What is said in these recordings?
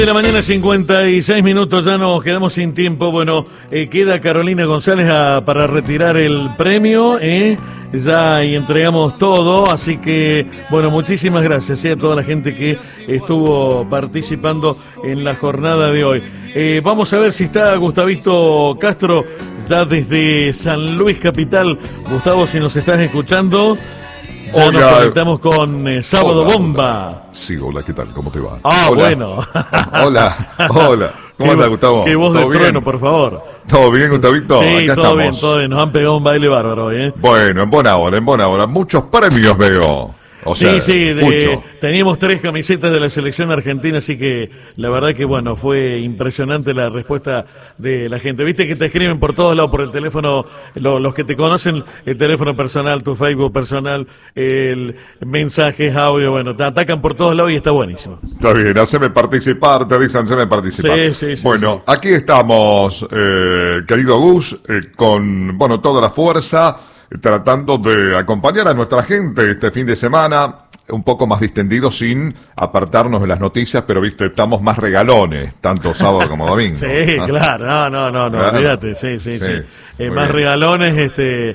De la mañana, 56 minutos, ya nos quedamos sin tiempo. Bueno, queda Carolina González para retirar el premio, ya y entregamos todo, así que, bueno, muchísimas gracias a toda la gente que estuvo participando en la jornada de hoy. Vamos a ver si está Gustavito Castro, ya desde San Luis Capital. Gustavo, si nos estás escuchando... Ya hola. Nos conectamos con Sábado Hola, Bomba. Hola. Sí, hola, ¿qué tal? ¿Cómo te va? Ah, hola. Bueno. Hola. ¿Cómo andas, Gustavo? Qué voz de ¿Todo trueno, bien? por favor. ¿Todo bien, Gustavito? Sí, Acá todo estamos. bien. Nos han pegado un baile bárbaro hoy, Bueno, en buena hora. Muchos premios veo. O sea, sí, mucho. teníamos 3 camisetas de la selección argentina, así que la verdad que, bueno, fue impresionante la respuesta de la gente. Viste que te escriben por todos lados, por el teléfono, los que te conocen, el teléfono personal, tu Facebook personal, el mensajes, audio, bueno, te atacan por todos lados y está buenísimo. Está bien, haceme participar, te dicen, haceme participar. Sí. Bueno, aquí estamos, querido Gus, con, bueno, toda la fuerza, tratando de acompañar a nuestra gente este fin de semana, un poco más distendido sin apartarnos de las noticias, pero viste, estamos más regalones, tanto sábado como domingo. Sí, claro, no, Claro. olvídate, sí. Más bien. regalones,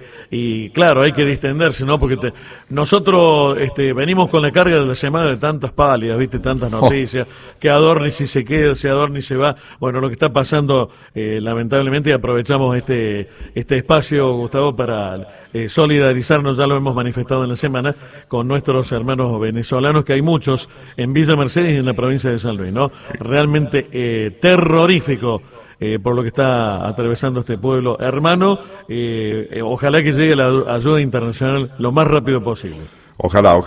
y claro, hay que distenderse, ¿no? Porque nosotros venimos con la carga de la semana de tantas pálidas, viste, tantas noticias, que Adorni si se queda, si Adorni se va, bueno, lo que está pasando, lamentablemente, y aprovechamos este espacio, Gustavo, para solidarizarnos, ya lo hemos manifestado en la semana, con nuestros hermanos venezolanos, que hay muchos en Villa Mercedes y en la provincia de San Luis, ¿no? Realmente terrorífico por lo que está atravesando este pueblo hermano. Ojalá que llegue la ayuda internacional lo más rápido posible. Ojalá,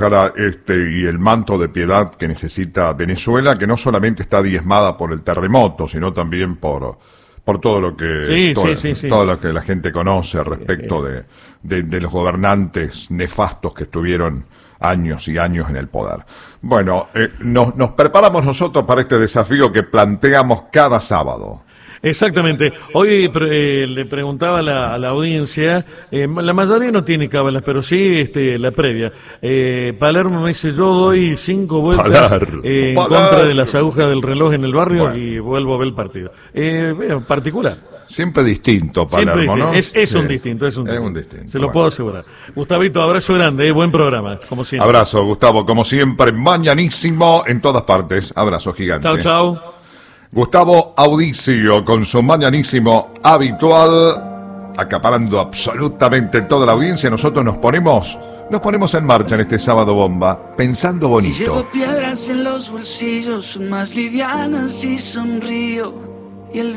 y el manto de piedad que necesita Venezuela, que no solamente está diezmada por el terremoto, sino también por todo lo que todo lo que la gente conoce respecto de los gobernantes nefastos que estuvieron años y años en el poder. Bueno, nos preparamos nosotros para este desafío que planteamos cada sábado. Exactamente. Hoy le preguntaba a la audiencia, la mayoría no tiene cábalas, pero sí la previa. Palermo me dice, yo doy 5 vueltas en contra de las agujas del reloj en el barrio y vuelvo a ver el partido. Particular. Siempre distinto, Palermo, ¿no? Es un distinto. Se lo puedo asegurar. Gustavito, abrazo grande, buen programa, como siempre. Abrazo, Gustavo, como siempre, mañanísimo en todas partes. Abrazo gigante. Chau. Gustavo Audicio, con su mañanísimo habitual, acaparando absolutamente toda la audiencia. Nosotros nos ponemos en marcha en este sábado bomba, pensando bonito. Si llevo piedras en los bolsillos, son más livianas y sonrío.